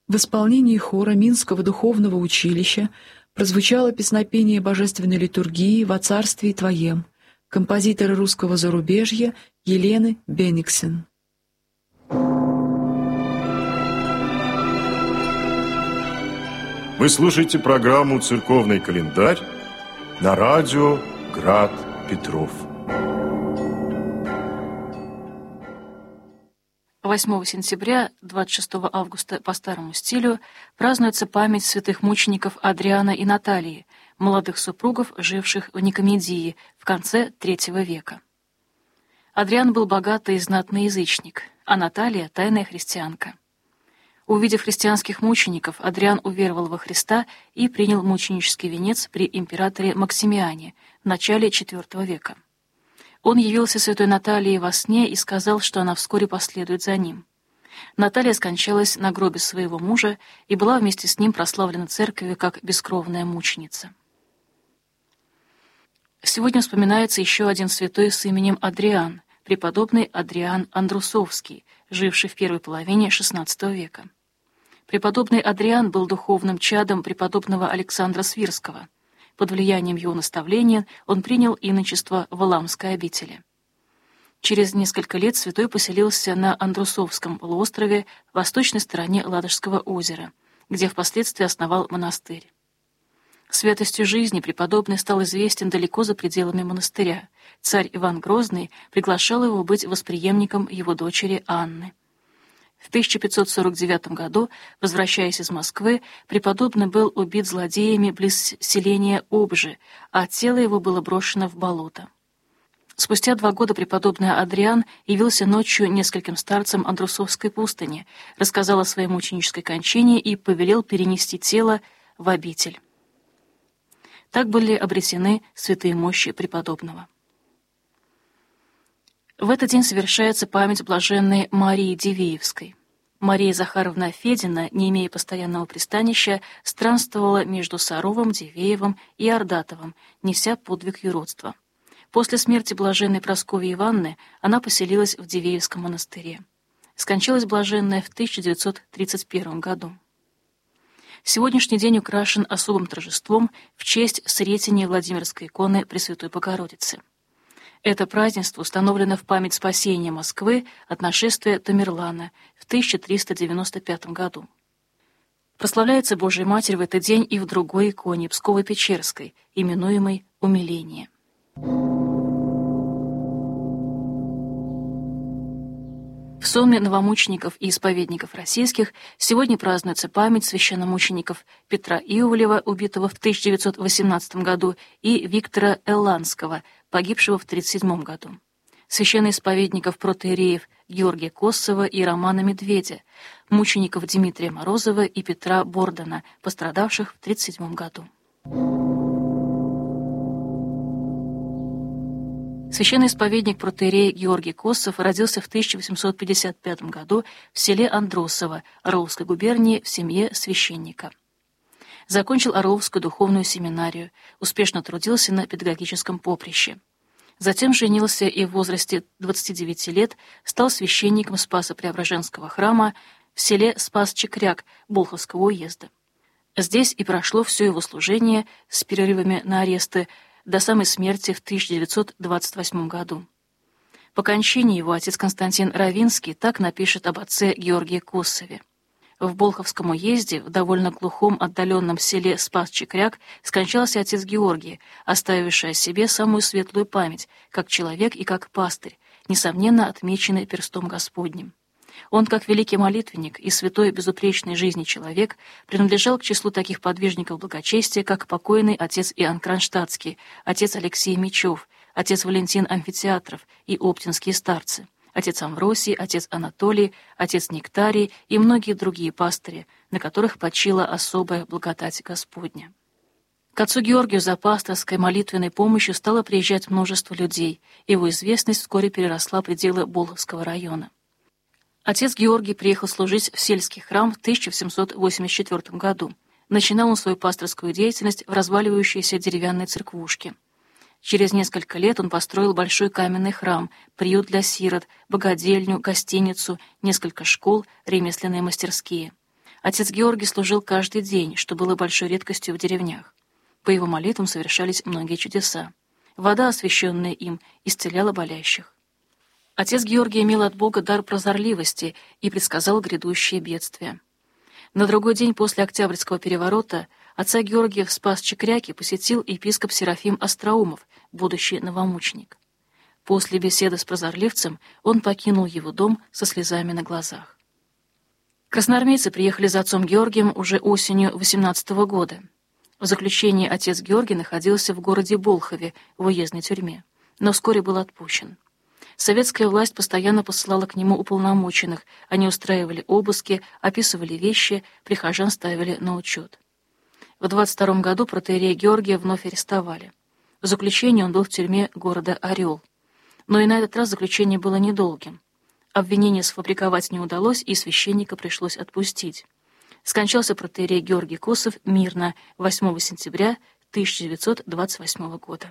В исполнении хора Минского духовного училища прозвучало песнопение божественной литургии «Во царствии Твоем» композитора русского зарубежья Елены Бениксен. Вы слушаете программу «Церковный календарь» на радио «Град Петров». 8 сентября, 26 августа по старому стилю празднуется память святых мучеников Адриана и Наталии, молодых супругов, живших в Никомедии в конце III века. Адриан был богатый и знатный язычник, а Наталия — тайная христианка. Увидев христианских мучеников, Адриан уверовал во Христа и принял мученический венец при императоре Максимиане в начале IV века. Он явился святой Наталии во сне и сказал, что она вскоре последует за ним. Наталья скончалась на гробе своего мужа и была вместе с ним прославлена церковью как бескровная мученица. Сегодня вспоминается еще один святой с именем Адриан, преподобный Адриан Андрусовский, живший в первой половине XVI века. Преподобный Адриан был духовным чадом преподобного Александра Свирского. Под влиянием его наставления он принял иночество в Валамской обители. Через несколько лет святой поселился на Андрусовском полуострове в восточной стороне Ладожского озера, где впоследствии основал монастырь. Святостью жизни преподобный стал известен далеко за пределами монастыря. Царь Иван Грозный приглашал его быть восприемником его дочери Анны. В 1549 году, возвращаясь из Москвы, преподобный был убит злодеями близ селения Обжи, а тело его было брошено в болото. Спустя 2 года преподобный Адриан явился ночью нескольким старцам Андрусовской пустыни, рассказал о своей мученической кончине и повелел перенести тело в обитель. Так были обретены святые мощи преподобного. В этот день совершается память блаженной Марии Дивеевской. Мария Захаровна Федина, не имея постоянного пристанища, странствовала между Саровым, Дивеевым и Ордатовым, неся подвиг юродства. После смерти блаженной Прасковьи Ивановны она поселилась в Дивеевском монастыре. Скончалась блаженная в 1931 году. Сегодняшний день украшен особым торжеством в честь Сретения Владимирской иконы Пресвятой Богородицы. Это празднество установлено в память спасения Москвы от нашествия Тамерлана в 1395 году. Прославляется Божья Матерь в этот день и в другой иконе Псково-Печерской, именуемой «Умиление». В сонме новомучеников и исповедников российских сегодня празднуется память священномучеников Петра Иовлева, убитого в 1918 году, и Виктора Элландского, погибшего в 1937 году. Священноисповедников протоиереев Георгия Коссова и Романа Медведя, мучеников Дмитрия Морозова и Петра Бордана, пострадавших в 1937 году. Священный исповедник протоиерей Георгий Коссов родился в 1855 году в селе Андросово Орловской губернии в семье священника. Закончил Орловскую духовную семинарию, успешно трудился на педагогическом поприще. Затем женился и в возрасте 29 лет стал священником Спасо-Преображенского храма в селе Спас-Чекряк Болховского уезда. Здесь и прошло все его служение с перерывами на аресты до самой смерти в 1928 году. По кончине его отец Константин Равинский так напишет об отце Георгии Коссове. В Болховском уезде, в довольно глухом отдаленном селе Спас-Чекряк, скончался отец Георгий, оставивший о себе самую светлую память, как человек и как пастырь, несомненно отмеченный перстом Господним. Он, как великий молитвенник и святой безупречной жизни человек, принадлежал к числу таких подвижников благочестия, как покойный отец Иоанн Кронштадтский, отец Алексей Мечев, отец Валентин Амфитеатров и оптинские старцы, отец Амвросий, отец Анатолий, отец Нектарий и многие другие пастыри, на которых почила особая благодать Господня. К отцу Георгию за пасторской молитвенной помощью стало приезжать множество людей, его известность вскоре переросла пределы Болховского района. Отец Георгий приехал служить в сельский храм в 1784 году. Начинал он свою пасторскую деятельность в разваливающейся деревянной церквушке. Через несколько лет он построил большой каменный храм, приют для сирот, богадельню, гостиницу, несколько школ, ремесленные мастерские. Отец Георгий служил каждый день, что было большой редкостью в деревнях. По его молитвам совершались многие чудеса. Вода, освященная им, исцеляла болящих. Отец Георгий имел от Бога дар прозорливости и предсказал грядущие бедствия. На другой день после Октябрьского переворота отца Георгия в Спас-Чекряке посетил епископ Серафим Остроумов, будущий новомученик. После беседы с прозорливцем он покинул его дом со слезами на глазах. Красноармейцы приехали за отцом Георгием уже осенью 18 года. В заключении отец Георгий находился в городе Болхове, в уездной тюрьме, но вскоре был отпущен. Советская власть постоянно посылала к нему уполномоченных, они устраивали обыски, описывали вещи, прихожан ставили на учет. В 22 году протоиерея Георгия вновь арестовали. В заключении он был в тюрьме города Орел. Но и на этот раз заключение было недолгим. Обвинение сфабриковать не удалось, и священника пришлось отпустить. Скончался протоиерей Георгий Косов мирно 8 сентября 1928 года.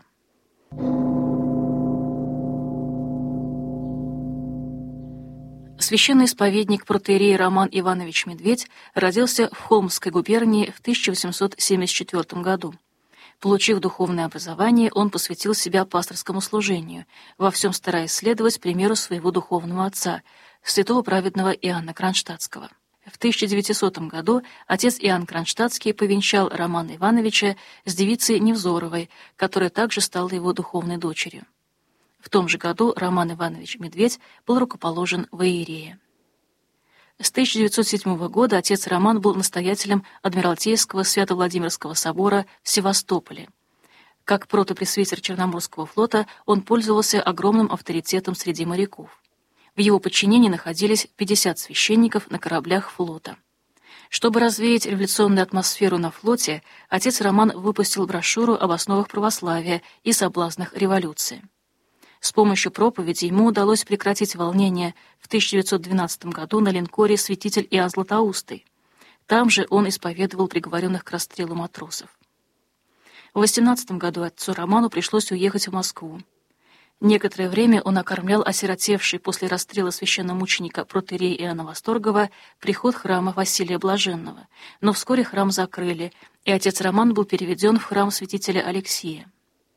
Священный исповедник протоиерей Роман Иванович Медведь родился в Холмской губернии в 1874 году. Получив духовное образование, он посвятил себя пасторскому служению, во всем стараясь следовать примеру своего духовного отца, святого праведного Иоанна Кронштадтского. В 1900 году отец Иоанн Кронштадтский повенчал Романа Ивановича с девицей Невзоровой, которая также стала его духовной дочерью. В том же году Роман Иванович Медведь был рукоположен в иерее. С 1907 года отец Роман был настоятелем Адмиралтейского Свято-Владимирского собора в Севастополе. Как протопресвитер Черноморского флота он пользовался огромным авторитетом среди моряков. В его подчинении находились 50 священников на кораблях флота. Чтобы развеять революционную атмосферу на флоте, отец Роман выпустил брошюру об основах православия и соблазнах революции. С помощью проповеди ему удалось прекратить волнения в 1912 году на линкоре «Святитель Иоанн Златоустый». Там же он исповедовал приговоренных к расстрелу матросов. В 18 году отцу Роману пришлось уехать в Москву. Некоторое время он окормлял осиротевший после расстрела священномученика протоиерея Иоанна Восторгова приход храма Василия Блаженного, но вскоре храм закрыли, и отец Роман был переведен в храм святителя Алексия.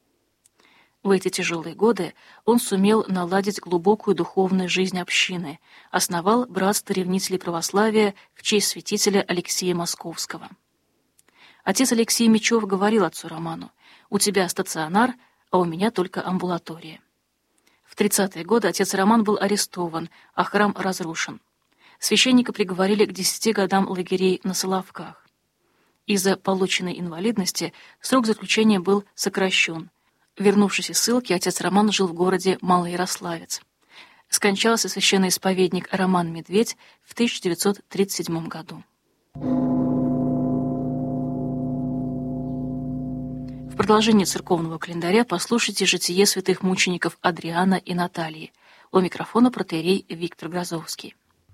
В эти тяжелые годы он сумел наладить глубокую духовную жизнь общины, основал братство ревнителей православия в честь святителя Алексия Московского. Отец Алексей Мечев говорил отцу Роману: «У тебя стационар, а у меня только амбулатория». В 30-е годы отец Роман был арестован, а храм разрушен. Священника приговорили к 10 годам лагерей на Соловках. Из-за полученной инвалидности срок заключения был сокращен. Вернувшись из ссылки, отец Роман жил в городе Малоярославец. Скончался священный исповедник Роман Медведь в 1937 году. В продолжении церковного календаря послушайте житие святых мучеников Адриана и Натальи. У микрофона протоиерей Виктор Грозовский.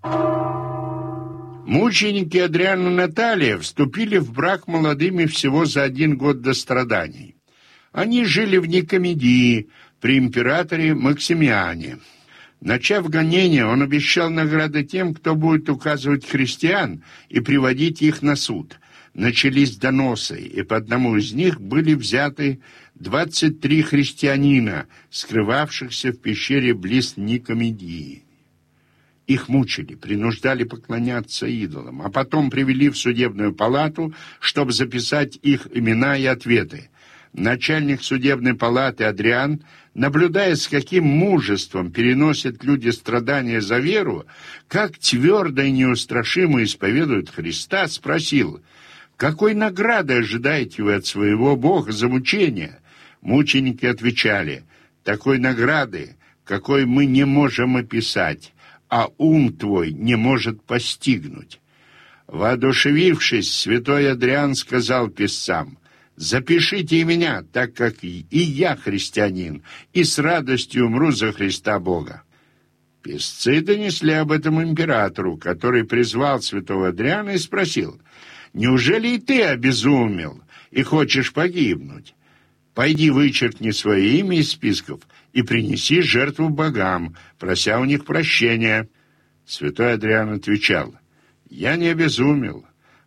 Мученики Адриан и Наталья вступили в брак молодыми всего за 1 год до страданий. Они жили в Никомедии при императоре Максимиане. Начав гонение, он обещал награды тем, кто будет указывать христиан и приводить их на суд. Начались доносы, и по одному из них были взяты 23 христианина, скрывавшихся в пещере близ Никомедии. Их мучили, принуждали поклоняться идолам, а потом привели в судебную палату, чтобы записать их имена и ответы. Начальник судебной палаты Адриан, наблюдая, с каким мужеством переносят люди страдания за веру, как твердо и неустрашимо исповедуют Христа, спросил: «Какой награды ожидаете вы от своего Бога за мучения?» Мученики отвечали: «Такой награды, какой мы не можем описать, а ум твой не может постигнуть». Воодушевившись, святой Адриан сказал писцам: «Запишите и меня, так как и я христианин, и с радостью умру за Христа Бога». Писцы донесли об этом императору, который призвал святого Адриана и спросил: «Неужели и ты обезумел и хочешь погибнуть? Пойди вычеркни свое имя из списков и принеси жертву богам, прося у них прощения». Святой Адриан отвечал: «Я не обезумел,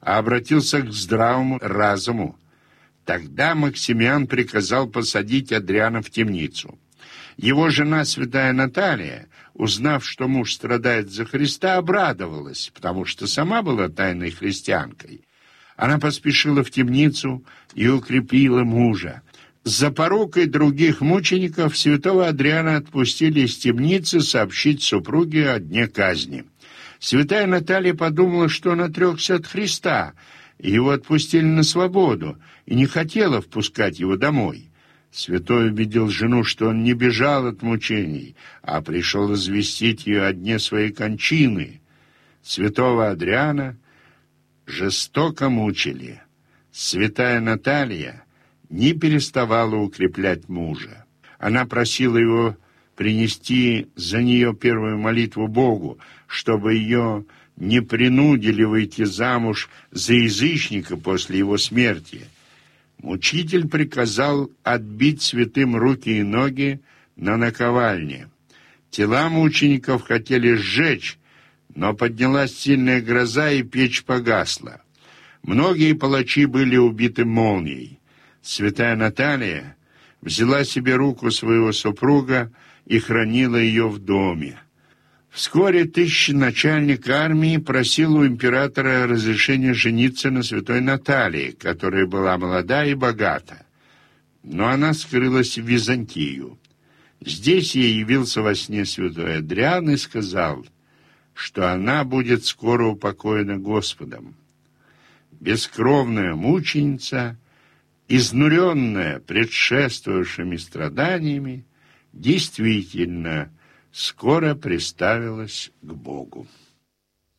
а обратился к здравому разуму. Тогда Максимиан приказал посадить Адриана в темницу. Его жена, святая Наталья, узнав, что муж страдает за Христа, обрадовалась, потому что сама была тайной христианкой. Она поспешила в темницу и укрепила мужа. За порукой других мучеников святого Адриана отпустили из темницы сообщить супруге о дне казни. Святая Наталья подумала, что он отрекся от Христа, и его отпустили на свободу, и не хотела впускать его домой. Святой убедил жену, что он не бежал от мучений, а пришел известить ее о дне своей кончины. Святого Адриана жестоко мучили. Святая Наталья не переставала укреплять мужа. Она просила его принести за нее первую молитву Богу, чтобы ее не принудили выйти замуж за язычника после его смерти. Мучитель приказал отбить святым руки и ноги на наковальне. Тела мучеников хотели сжечь, но поднялась сильная гроза, и печь погасла. Многие палачи были убиты молнией. Святая Наталья взяла себе руку своего супруга и хранила ее в доме. Вскоре начальник армии просил у императора разрешения жениться на святой Наталье, которая была молода и богата. Но она скрылась в Византию. Здесь ей явился во сне святой Адриан и сказал, что она будет скоро упокоена Господом. Бескровная мученица, изнуренная предшествовавшими страданиями, действительно скоро приставилась к Богу.